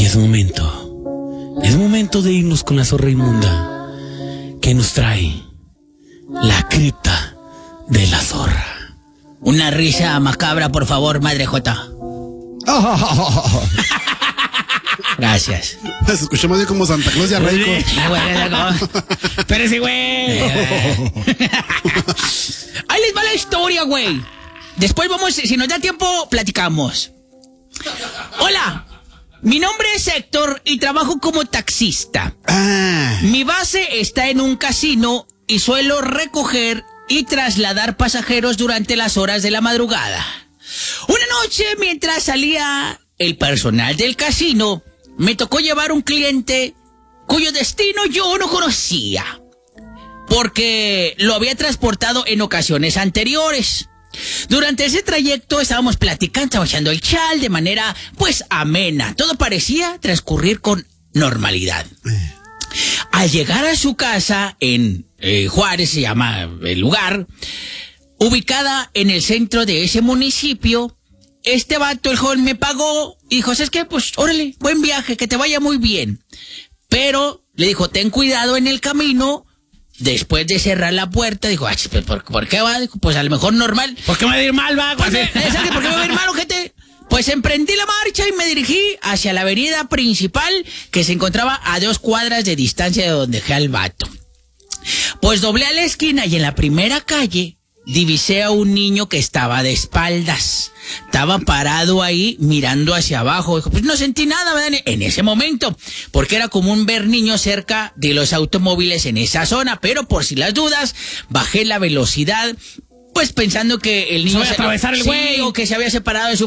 es momento de irnos con la zorra inmunda que nos trae la cripta de la zorra. Una risa macabra, por favor, Madre Jota. Gracias. Se escuchó más bien como Santa Claus y Arraico. Pero sí, güey. Ahí les va la historia, güey. Después vamos, si nos da tiempo, platicamos. Hola, mi nombre es Héctor y trabajo como taxista. Mi base está en un casino y suelo recoger y trasladar pasajeros durante las horas de la madrugada. Una noche, mientras salía el personal del casino, me tocó llevar un cliente cuyo destino yo no conocía, porque lo había transportado en ocasiones anteriores. Durante ese trayecto estábamos platicando, echando el chal de manera, pues, amena. Todo parecía transcurrir con normalidad. Al llegar a su casa en Juárez, se llama el lugar, ubicada en el centro de ese municipio, este vato, el joven, me pagó y dijo, ¿sabes qué? Pues, órale, buen viaje, que te vaya muy bien. Pero le dijo, ten cuidado en el camino. Después de cerrar la puerta, dijo, ¿por qué va? Dijo, pues a lo mejor normal. ¿Por qué me va a ir mal, va? ¿Por qué me va a ir mal, ojete? Pues emprendí la marcha y me dirigí hacia la avenida principal que se encontraba a 2 cuadras de distancia de donde dejé al vato. Pues doblé a la esquina y en la primera calle divisé a un niño que estaba de espaldas. Estaba parado ahí mirando hacia abajo. Dijo, pues no sentí nada, ¿verdad? En ese momento, porque era común ver niños cerca de los automóviles en esa zona, pero por si las dudas, bajé la velocidad, pues pensando que el niño se iba a atravesar el güey, o que se había separado de su